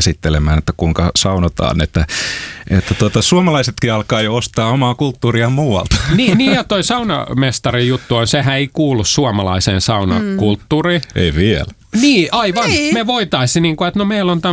esittelemään, että kuinka saunotaan, että suomalaisetkin alkaa jo ostaa omaa kulttuuria muualta. Niin ja toi saunamestarin juttu on, sehän ei kuulu suomalaiseen saunakulttuuriin. Ei vielä. Niin, aivan. Niin. Me voitaisiin, niin kuin, että no meillä on